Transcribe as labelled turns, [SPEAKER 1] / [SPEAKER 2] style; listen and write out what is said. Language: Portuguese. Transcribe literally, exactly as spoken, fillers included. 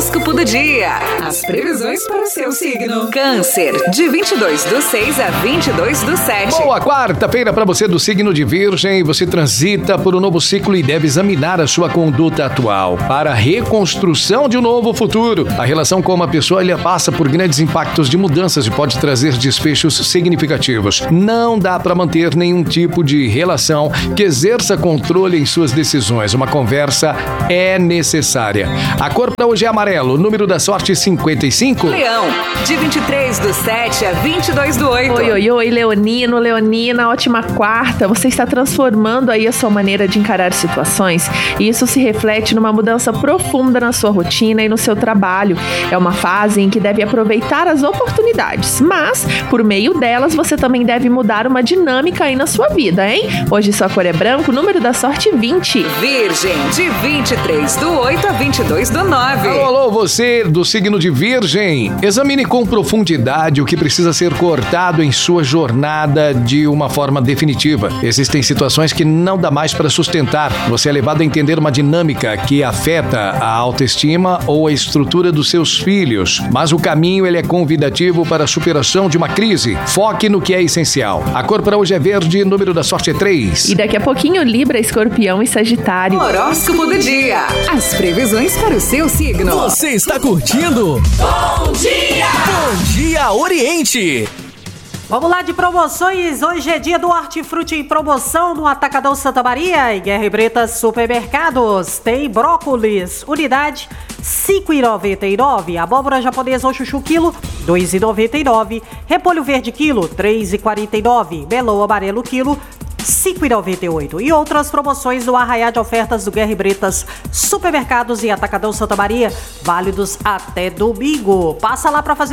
[SPEAKER 1] Horóscopo do dia. As previsões para o seu signo. Câncer, de vinte e dois do seis a vinte e dois do sete.
[SPEAKER 2] Boa quarta-feira para você do signo de Virgem. Você transita por um novo ciclo e deve examinar a sua conduta atual para a reconstrução de um novo futuro. A relação com uma pessoa ele passa por grandes impactos de mudanças e pode trazer desfechos significativos. Não dá para manter nenhum tipo de relação que exerça controle em suas decisões. Uma conversa é necessária. A cor para hoje é amarelo, o número da sorte cinquenta e cinco.
[SPEAKER 1] Leão, de vinte e três do sete a vinte e dois do oito.
[SPEAKER 3] Oi, oi, oi, Leonino, Leonina, ótima quarta. Você está transformando aí a sua maneira de encarar situações e isso se reflete numa mudança profunda na sua rotina e no seu trabalho. É uma fase em que deve aproveitar as oportunidades, mas por meio delas você também deve mudar uma dinâmica aí na sua vida, hein? Hoje sua cor é branco, número da sorte vinte.
[SPEAKER 1] Virgem, de vinte e três do oito a vinte e dois do nove.
[SPEAKER 2] Alô, alô, você do signo de Virgem. Examine com profundidade o que precisa ser cortado em sua jornada de uma forma definitiva. Existem situações que não dá mais para sustentar. Você é levado a entender uma dinâmica que afeta a autoestima ou a estrutura dos seus filhos. Mas o caminho ele é convidativo para a superação de uma crise. Foque no que é essencial. A cor para hoje é verde, número da sorte é três.
[SPEAKER 3] E daqui a pouquinho, Libra, Escorpião e Sagitário.
[SPEAKER 1] Horóscopo do dia. As previsões para o seu signo.
[SPEAKER 4] Você está curtindo?
[SPEAKER 1] Bom dia!
[SPEAKER 4] Bom Dia Oriente!
[SPEAKER 5] Vamos lá de promoções. Hoje é dia do hortifruti em promoção no Atacadão Santa Maria e Guerra e Bretas Supermercados. Tem brócolis, unidade cinco reais e noventa e nove centavos. Abóbora japonesa ou chuchu quilo, dois reais e noventa e nove centavos. Repolho verde quilo, três reais e quarenta e nove centavos. Melão amarelo quilo, cinco reais e noventa e oito centavos. E outras promoções no arraiá de ofertas do Guerra e Bretas Supermercados e Atacadão Santa Maria, válidos até domingo. Passa lá para fazer